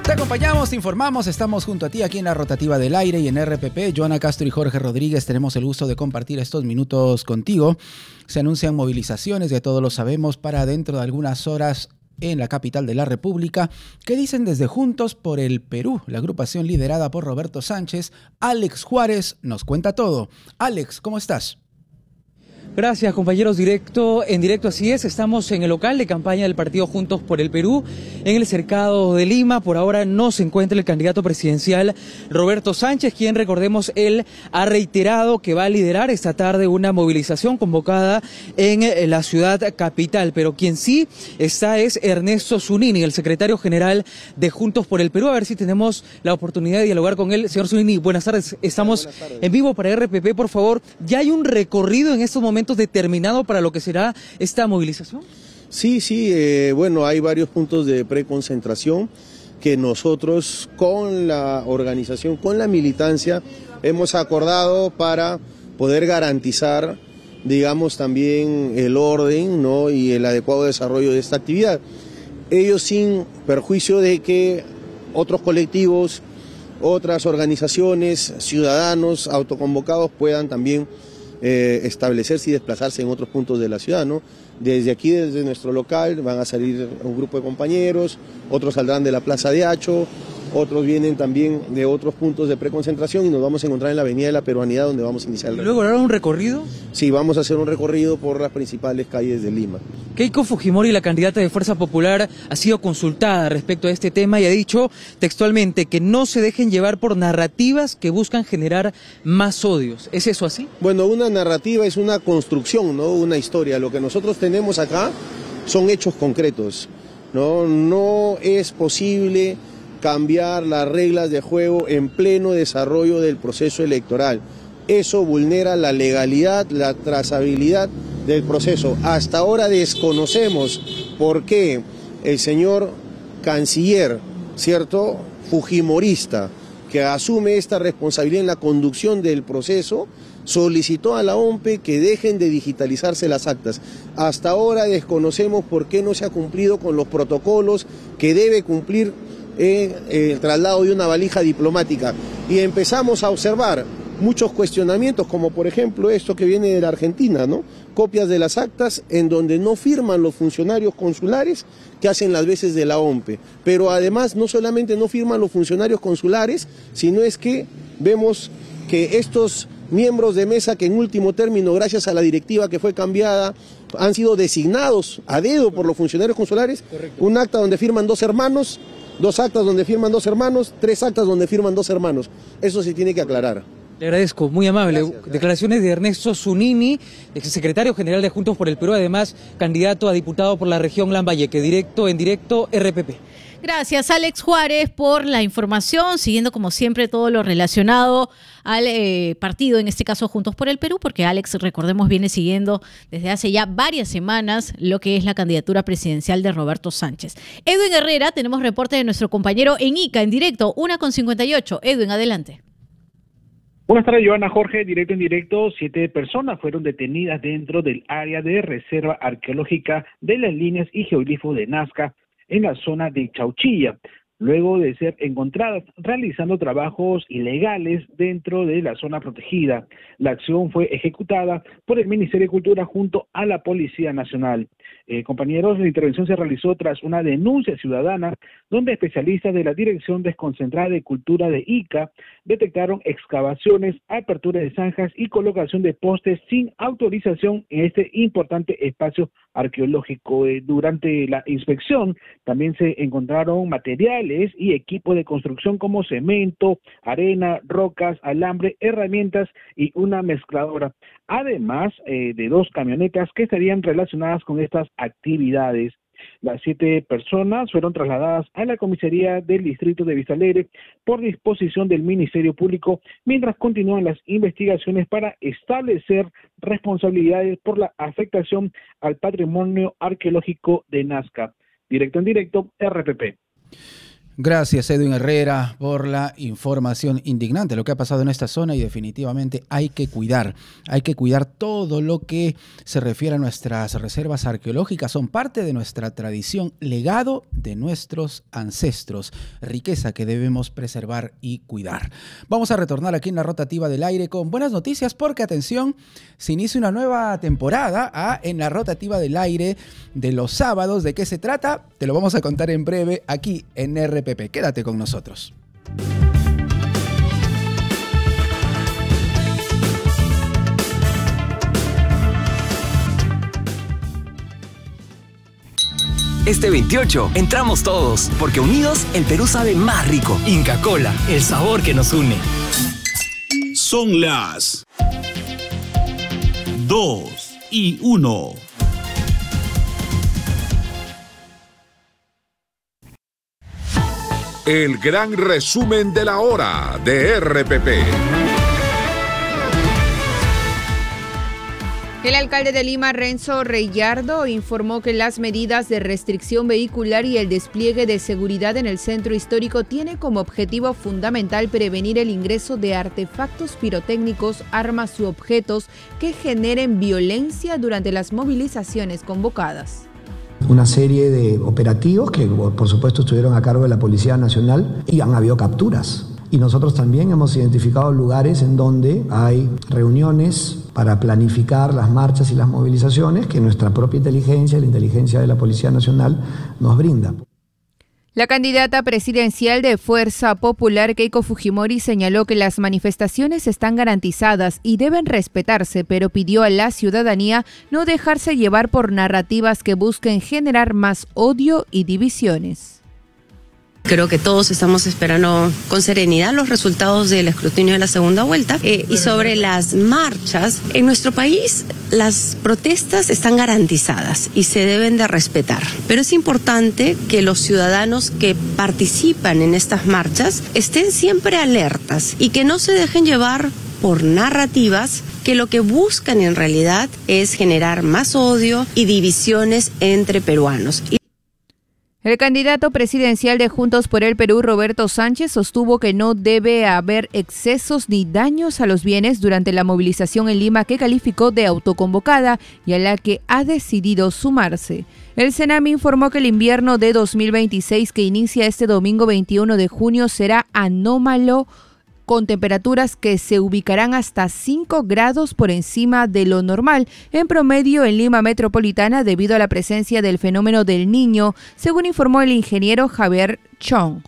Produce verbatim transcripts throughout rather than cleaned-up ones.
Te acompañamos, te informamos, estamos junto a ti aquí en la Rotativa del Aire y en R P P. Joana Castro y Jorge Rodríguez tenemos el gusto de compartir estos minutos contigo. Se anuncian movilizaciones, ya todos lo sabemos, para dentro de algunas horas en la capital de la República. ¿Qué dicen desde Juntos por el Perú? La agrupación liderada por Roberto Sánchez. Alex Juárez nos cuenta todo. Alex, ¿cómo estás? Gracias, compañeros. Directo, en directo, así es. Estamos en el local de campaña del partido Juntos por el Perú, en el cercado de Lima. Por ahora no se encuentra el candidato presidencial Roberto Sánchez, quien, recordemos, él ha reiterado que va a liderar esta tarde una movilización convocada en la ciudad capital. Pero quien sí está es Ernesto Zunini, el secretario general de Juntos por el Perú. A ver si tenemos la oportunidad de dialogar con él. Señor Zunini, buenas tardes. Estamos buenas tardes. En vivo para R P P, por favor. ¿Ya hay un recorrido en estos momentos determinado para lo que será esta movilización? Sí, sí, eh, bueno, hay varios puntos de preconcentración que nosotros con la organización, con la militancia, hemos acordado para poder garantizar, digamos, también el orden, ¿no?, y el adecuado desarrollo de esta actividad. Ellos sin perjuicio de que otros colectivos, otras organizaciones, ciudadanos autoconvocados puedan también Eh, establecerse y desplazarse en otros puntos de la ciudad, ¿no? Desde aquí, desde nuestro local, van a salir un grupo de compañeros, otros saldrán de la Plaza de Hacho, otros vienen también de otros puntos de preconcentración y nos vamos a encontrar en la Avenida de la Peruanidad, donde vamos a iniciar el recorrido. ¿Y luego hará un recorrido? Sí, vamos a hacer un recorrido por las principales calles de Lima. Keiko Fujimori, la candidata de Fuerza Popular, ha sido consultada respecto a este tema y ha dicho textualmente que no se dejen llevar por narrativas que buscan generar más odios. ¿Es eso así? Bueno, una narrativa es una construcción, ¿no?, una historia. Lo que nosotros tenemos acá son hechos concretos, ¿no? No es posible cambiar las reglas de juego en pleno desarrollo del proceso electoral. Eso vulnera la legalidad, la trazabilidad del proceso. Hasta ahora desconocemos por qué el señor canciller, ¿cierto?, fujimorista, que asume esta responsabilidad en la conducción del proceso, solicitó a la O M P E que dejen de digitalizarse las actas. Hasta ahora desconocemos por qué no se ha cumplido con los protocolos que debe cumplir en el traslado de una valija diplomática. Y empezamos a observar muchos cuestionamientos, como por ejemplo esto que viene de la Argentina, ¿no? Copias de las actas en donde no firman los funcionarios consulares que hacen las veces de la O M P E. Pero además no solamente no firman los funcionarios consulares, sino es que vemos que estos miembros de mesa que en último término, gracias a la directiva que fue cambiada, han sido designados a dedo por los funcionarios consulares. Correcto. Un acta donde firman dos hermanos, dos actas donde firman dos hermanos, tres actas donde firman dos hermanos. Eso se tiene que aclarar. Le agradezco, muy amable. Gracias, gracias. Declaraciones de Ernesto Zunini, exsecretario general de Juntos por el Perú, además candidato a diputado por la región Lambayeque. Directo, en directo, R P P. Gracias, Alex Juárez, por la información, siguiendo como siempre todo lo relacionado al eh, partido, en este caso Juntos por el Perú, porque Alex, recordemos, viene siguiendo desde hace ya varias semanas lo que es la candidatura presidencial de Roberto Sánchez. Edwin Herrera, tenemos reporte de nuestro compañero en Ica, en directo, una con cincuenta y ocho. Edwin, adelante. Buenas tardes, Joana, Jorge, directo en directo. Siete personas fueron detenidas dentro del área de reserva arqueológica de las líneas y geoglifos de Nazca en la zona de Chauchilla, luego de ser encontradas realizando trabajos ilegales dentro de la zona protegida. La acción fue ejecutada por el Ministerio de Cultura junto a la Policía Nacional. Eh, compañeros, la intervención se realizó tras una denuncia ciudadana donde especialistas de la Dirección Desconcentrada de Cultura de Ica detectaron excavaciones, apertura de zanjas y colocación de postes sin autorización en este importante espacio arqueológico. Eh, durante la inspección también se encontraron materiales y equipo de construcción como cemento, arena, rocas, alambre, herramientas y una mezcladora, además eh, de dos camionetas que estarían relacionadas con estas actividades. Las siete personas fueron trasladadas a la comisaría del distrito de Vista Alegre por disposición del Ministerio Público, mientras continúan las investigaciones para establecer responsabilidades por la afectación al patrimonio arqueológico de Nazca. Directo en directo, R P P. Gracias, Edwin Herrera, por la información indignante, lo que ha pasado en esta zona, y definitivamente hay que cuidar, hay que cuidar todo lo que se refiere a nuestras reservas arqueológicas. Son parte de nuestra tradición, legado de nuestros ancestros, riqueza que debemos preservar y cuidar. Vamos a retornar aquí en la rotativa del aire con buenas noticias, porque atención, se inicia una nueva temporada ¿ah? en la rotativa del aire de los sábados. ¿De qué se trata? Te lo vamos a contar en breve aquí en R P P. Quédate con nosotros. Este veintiocho entramos todos, porque unidos el Perú sabe más rico. Inca Kola, el sabor que nos une. Son las dos y uno. El gran resumen de la hora de R P P. El alcalde de Lima, Renzo Reyardo, informó que las medidas de restricción vehicular y el despliegue de seguridad en el centro histórico tiene como objetivo fundamental prevenir el ingreso de artefactos pirotécnicos, armas u objetos que generen violencia durante las movilizaciones convocadas. Una serie de operativos que por supuesto estuvieron a cargo de la Policía Nacional y han habido capturas. Y nosotros también hemos identificado lugares en donde hay reuniones para planificar las marchas y las movilizaciones que nuestra propia inteligencia, la inteligencia de la Policía Nacional, nos brinda. La candidata presidencial de Fuerza Popular, Keiko Fujimori, señaló que las manifestaciones están garantizadas y deben respetarse, pero pidió a la ciudadanía no dejarse llevar por narrativas que busquen generar más odio y divisiones. Creo que todos estamos esperando con serenidad los resultados del escrutinio de la segunda vuelta. Eh, y sobre las marchas, en nuestro país las protestas están garantizadas y se deben de respetar. Pero es importante que los ciudadanos que participan en estas marchas estén siempre alertas y que no se dejen llevar por narrativas que lo que buscan en realidad es generar más odio y divisiones entre peruanos. Y el candidato presidencial de Juntos por el Perú, Roberto Sánchez, sostuvo que no debe haber excesos ni daños a los bienes durante la movilización en Lima, que calificó de autoconvocada y a la que ha decidido sumarse. El Senami informó que el invierno de dos mil veintiséis, que inicia este domingo veintiuno de junio, será anómalo, con temperaturas que se ubicarán hasta cinco grados por encima de lo normal, en promedio en Lima metropolitana, debido a la presencia del fenómeno del Niño, según informó el ingeniero Javier Chong.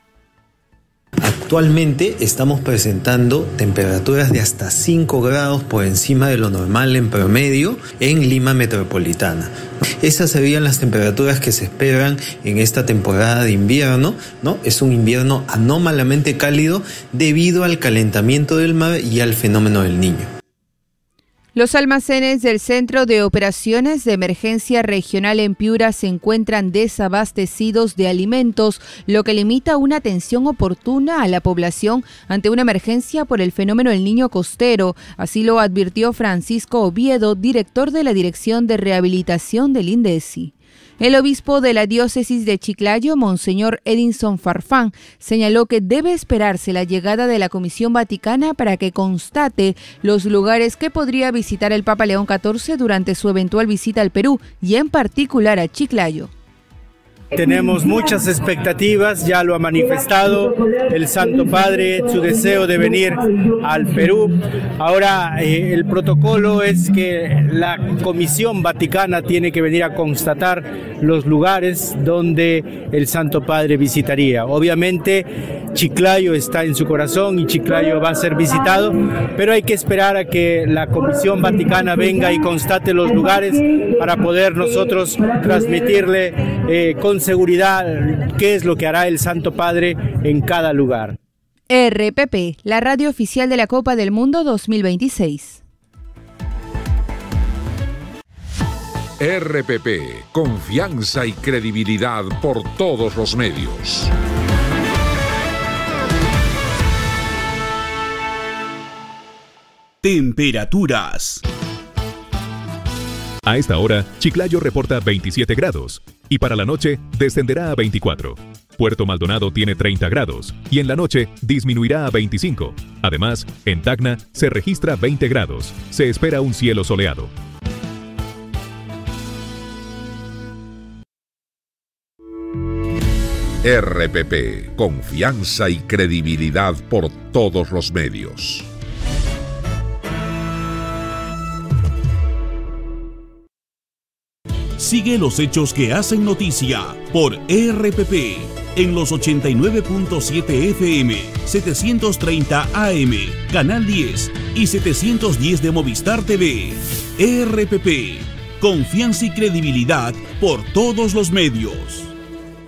Actualmente estamos presentando temperaturas de hasta cinco grados por encima de lo normal en promedio en Lima metropolitana. Esas serían las temperaturas que se esperan en esta temporada de invierno, ¿no? Es un invierno anómalamente cálido debido al calentamiento del mar y al fenómeno del Niño. Los almacenes del Centro de Operaciones de Emergencia Regional en Piura se encuentran desabastecidos de alimentos, lo que limita una atención oportuna a la población ante una emergencia por el fenómeno del Niño costero. Así lo advirtió Francisco Oviedo, director de la Dirección de Rehabilitación del INDECI. El obispo de la diócesis de Chiclayo, Monseñor Edinson Farfán, señaló que debe esperarse la llegada de la Comisión Vaticana para que constate los lugares que podría visitar el Papa León catorce durante su eventual visita al Perú y en particular a Chiclayo. Tenemos muchas expectativas, ya lo ha manifestado el Santo Padre, su deseo de venir al Perú. Ahora eh, el protocolo es que la Comisión Vaticana tiene que venir a constatar los lugares donde el Santo Padre visitaría. Obviamente Chiclayo está en su corazón y Chiclayo va a ser visitado, pero hay que esperar a que la Comisión Vaticana venga y constate los lugares para poder nosotros transmitirle eh, con seguridad qué es lo que hará el Santo Padre en cada lugar. R P P, la radio oficial de la Copa del Mundo dos mil veintiséis. R P P, confianza y credibilidad por todos los medios. Temperaturas. A esta hora, Chiclayo reporta veintisiete grados y para la noche descenderá a veinticuatro. Puerto Maldonado tiene treinta grados y en la noche disminuirá a veinticinco. Además, en Tacna se registra veinte grados. Se espera un cielo soleado. R P P, confianza y credibilidad por todos los medios. Sigue los hechos que hacen noticia por R P P en los ochenta y nueve punto siete F M, setecientos treinta A M, Canal diez y setecientos diez de Movistar T V. R P P, confianza y credibilidad por todos los medios.